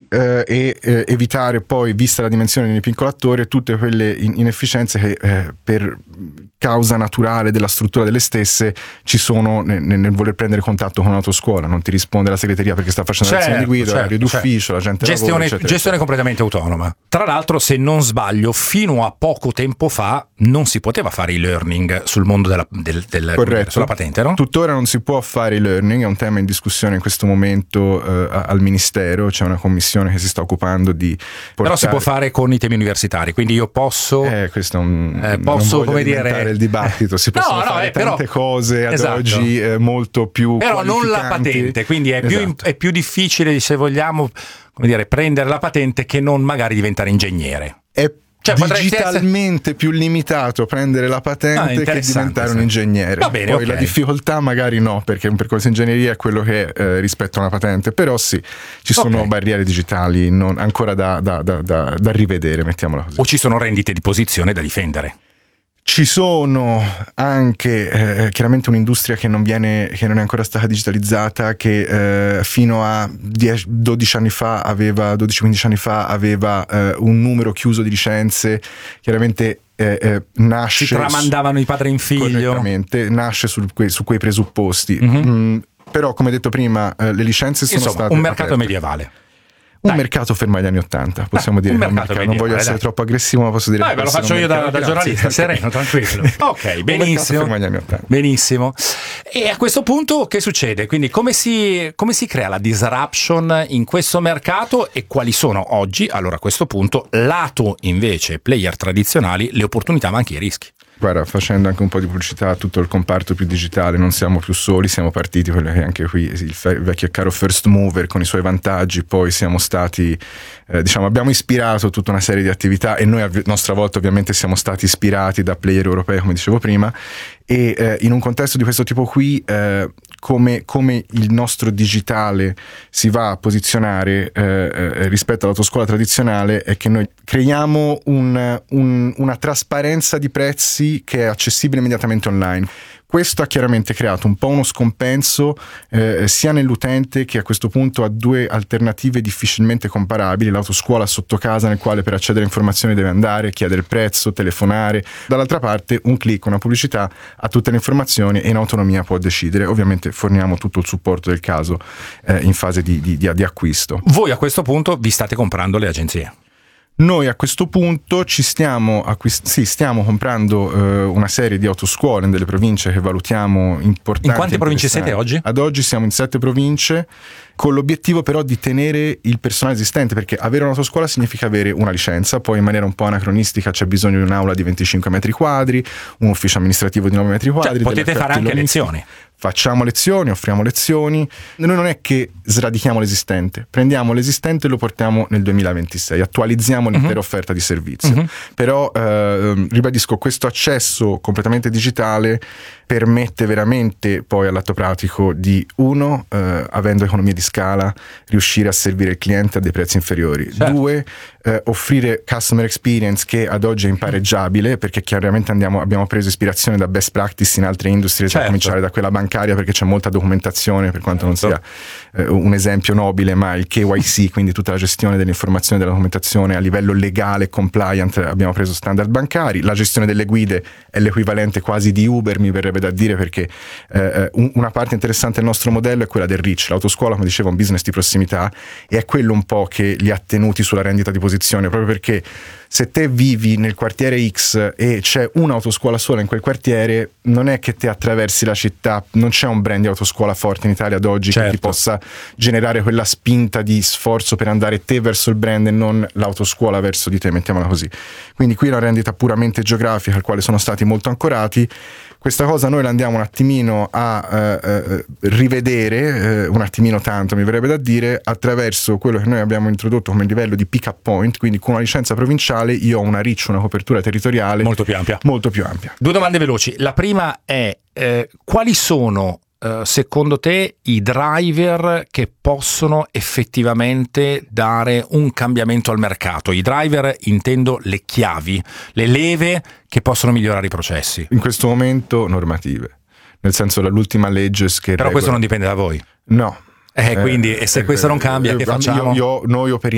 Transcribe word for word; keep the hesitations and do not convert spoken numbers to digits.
eh, e eh, evitare poi, vista la dimensione del piccolo attore, tutte quelle in- inefficienze che eh, per causa naturale della struttura delle stesse ci sono nel, nel voler prendere contatto con un'autoscuola. Non ti risponde la segreteria perché sta facendo certo, lezioni di guida, certo, orario d'ufficio, certo. la gente gestione, lavora, eccetera, gestione eccetera. completamente autonoma. Tra l'altro, se non sbaglio, fino a poco tempo fa non si poteva fare e-learning sul mondo della, del, del, Corretto. sulla patente, no? Tuttora non si può fare e-learning, è un tema in discussione in questo momento eh, al Ministero, c'è una commissione che si sta occupando di portare... Però si può fare con i temi universitari, quindi io posso... Eh, questo è un... Eh, posso, non voglio come alimentare dire... il dibattito, si possono No, no, fare eh, però- tante cose ad Esatto. oggi eh, molto più Però non la qualificanti. patente, quindi è, Esatto. più, è più difficile, se vogliamo, come dire, prendere la patente che non magari diventare ingegnere. È Cioè, potresti digitalmente più limitato prendere la Ah, patente che interessante, diventare sì. un ingegnere. Va bene, Poi ok. la difficoltà magari no, perché un percorso di ingegneria è quello che è eh, rispetto a una patente, però sì, ci sono Ok. barriere digitali non, ancora da, da, da, da, da rivedere, mettiamola così. O ci sono rendite di posizione da difendere. Ci sono anche eh, chiaramente un'industria che non viene, che non è ancora stata digitalizzata, che eh, fino a dieci dodici anni fa aveva, dodici quindici anni fa aveva eh, un numero chiuso di licenze, chiaramente eh, eh, nasce... Si tramandavano i padre in figlio. Correttamente, nasce su, que, su quei presupposti. Mhm. Mm, però come detto prima eh, le licenze sono Insomma, state un mercato aperte. medievale. Un Dai. mercato fermo agli anni Ottanta, possiamo Ah, dire. un che è un mercato mercato. Non voglio medievale, essere dai. troppo aggressivo, ma posso dire Dai, che ve lo può faccio essere io un da, da mercato- giornalista, grazie. sereno, tranquillo. Ok, Un mercato benissimo. fermo agli anni Ottanta. Benissimo. E a questo punto che succede? Quindi come si, come si crea la disruption in questo mercato e quali sono oggi, allora a questo punto, lato invece player tradizionali, le opportunità ma anche i rischi? Guarda, facendo anche un po' di pubblicità a tutto il comparto più digitale, non siamo più soli, siamo partiti, quello che anche qui il fe- vecchio e caro first mover con i suoi vantaggi, poi siamo stati, eh, diciamo, abbiamo ispirato tutta una serie di attività e noi a nostra volta ovviamente siamo stati ispirati da player europei, come dicevo prima, e eh, in un contesto di questo tipo qui, eh, come, come il nostro digitale si va a posizionare eh, eh, rispetto all'autoscuola tradizionale è che noi creiamo un, un, una trasparenza di prezzi che è accessibile immediatamente online. Questo ha chiaramente creato un po' uno scompenso eh, sia nell'utente, che a questo punto ha due alternative difficilmente comparabili: l'autoscuola sotto casa, nel quale per accedere a informazioni deve andare, chiedere il prezzo, telefonare; dall'altra parte un click, una pubblicità, ha tutte le informazioni e in autonomia può decidere. Ovviamente forniamo tutto il supporto del caso eh, in fase di, di, di, di acquisto. Voi a questo punto vi state comprando le agenzie? Noi a questo punto ci stiamo, acquist- sì, stiamo comprando eh, una serie di autoscuole in delle province che valutiamo importanti. In quante province siete interessanti. oggi? Ad oggi siamo in sette province, con l'obiettivo però di tenere il personale esistente, perché avere un'autoscuola significa avere una licenza. Poi in maniera un po' anacronistica c'è bisogno di un'aula di venticinque metri quadri, un ufficio amministrativo di nove metri quadri. Cioè, potete fare anche lezioni. Facciamo lezioni, offriamo lezioni. Noi non è che sradichiamo l'esistente, prendiamo l'esistente e lo portiamo nel duemilaventisei, attualizziamo l'intera uh-huh. offerta di servizio. Uh-huh. Però eh, ribadisco, questo accesso completamente digitale permette veramente poi all'atto pratico di, uno, eh, avendo economie di scala, riuscire a servire il cliente a dei prezzi inferiori. Certo. Due, eh, offrire customer experience che ad oggi è impareggiabile, perché chiaramente andiamo, abbiamo preso ispirazione da best practice in altre industrie, certo. a cominciare da quella bancaria, perché c'è molta documentazione, per quanto certo. non sia eh, un esempio nobile, ma il K Y C, quindi tutta la gestione delle informazioni e della documentazione a livello legale e compliant, abbiamo preso standard bancari. La gestione delle guide è l'equivalente quasi di Uber, mi verrebbe da dire, perché eh, un, una parte interessante del nostro modello è quella del reach. L'autoscuola, come dicevo, è un business di prossimità e è quello un po' che li ha tenuti sulla rendita di posizione, proprio perché se te vivi nel quartiere X e c'è un'autoscuola sola in quel quartiere, non è che te attraversi la città, non c'è un brand di autoscuola forte in Italia ad oggi, certo. che ti possa generare quella spinta di sforzo per andare te verso il brand e non l'autoscuola verso di te, mettiamola così. Quindi qui una rendita puramente geografica al quale sono stati molto ancorati. Questa cosa noi la andiamo un attimino a eh, eh, rivedere, eh, un attimino tanto mi verrebbe da dire, attraverso quello che noi abbiamo introdotto come livello di pick up point. Quindi con una licenza provinciale io ho una reach, una copertura territoriale molto più ampia. Molto più ampia. Due domande veloci. La prima è eh, quali sono Uh, secondo te i driver che possono effettivamente dare un cambiamento al mercato? I driver intendo le chiavi, le leve che possono migliorare i processi. In questo momento normative, nel senso l'ultima legge che però regola... questo non dipende da voi. No. Eh, quindi e se questo non cambia, che facciamo? Io, io, noi operiamo